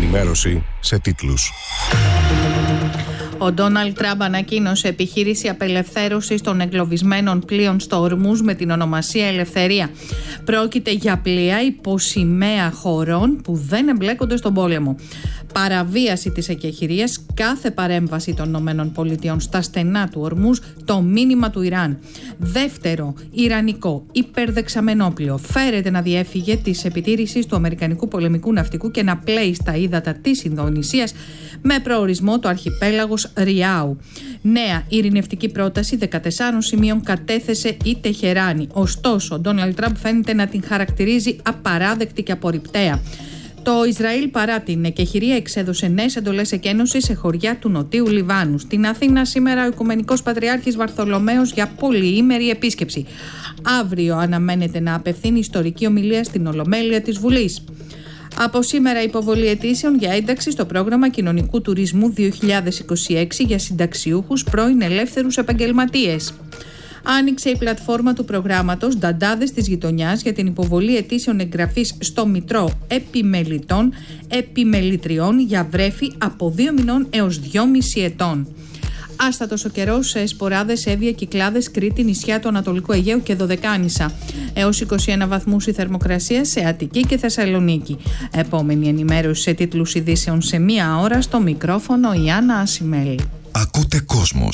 Ενημέρωση σε τίτλους. Ο Ντόναλντ Τραμπ ανακοίνωσε επιχείρηση απελευθέρωσης των εγκλωβισμένων πλοίων στο Ορμούζ με την ονομασία Ελευθερία. Πρόκειται για πλοία υποσημαία χωρών που δεν εμπλέκονται στον πόλεμο. Παραβίαση της εκεχηρίας, κάθε παρέμβαση των ΗΠΑ στα στενά του Ορμούζ, το μήνυμα του Ιράν. Δεύτερο, ιρανικό υπερδεξαμενόπλοιο φέρεται να διέφυγε της επιτήρησης του αμερικανικού πολεμικού ναυτικού και να πλέει στα ύδατα της Ινδονησίας με προορισμό το αρχιπέλαγος Ριάου. Νέα ειρηνευτική πρόταση 14 σημείων κατέθεσε η Τεχεράνη. Ωστόσο, ο Ντόναλντ Τραμπ φαίνεται να την χαρακτηρίζει απαράδεκτη και απορριπταία. Το Ισραήλ, παρά την εκεχηρία, εξέδωσε νέες εντολές εκένωσης σε χωριά του Νοτίου Λιβάνου. Στην Αθήνα σήμερα ο Οικουμενικός Πατριάρχης Βαρθολομαίος για πολυήμερη επίσκεψη. Αύριο αναμένεται να απευθύνει ιστορική ομιλία στην Ολομέλεια της Βουλής. Από σήμερα υποβολή αιτήσεων για ένταξη στο πρόγραμμα κοινωνικού τουρισμού 2026 για συνταξιούχους πρώην ελεύθερους επαγγελματίες. Άνοιξε η πλατφόρμα του προγράμματος Νταντάδες της Γειτονιάς για την υποβολή αιτήσεων εγγραφής στο Μητρό Επιμελητών, Επιμελητριών για βρέφη από 2 μηνών έως 2,5 ετών. Άστατος ο καιρός σε Σποράδες, Εύβοια, Κυκλάδες, Κρήτη, νησιά του Ανατολικού Αιγαίου και Δωδεκάνησα. Έως 21 βαθμούς η θερμοκρασία σε Αττική και Θεσσαλονίκη. Επόμενη ενημέρωση σε τίτλους ειδήσεων σε 1 ώρα, στο μικρόφωνο η Άννα Ασημέλη. Ακούτε Κόσμος.